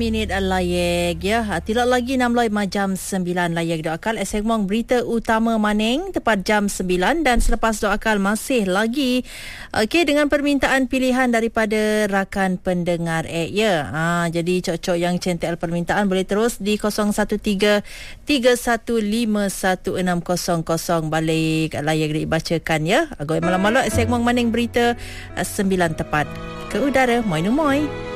Minit layek ya. Tidak lagi 6 jam 9 layek doakal segmen berita utama maning tepat jam 9 dan selepas doakal masih lagi dengan permintaan pilihan daripada rakan pendengar ya. Jadi cocok yang centel permintaan boleh terus di 0133151600 balik layek dibacakan ya. Agak malam-malam segmen maning berita 9 tepat ke udara. Moi.